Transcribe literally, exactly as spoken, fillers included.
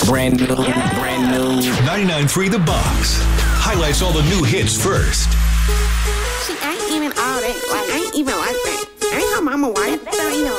Brand new, brand new. ninety-nine point three The Box highlights all the new hits first. See, I ain't even all that. Like, I ain't even like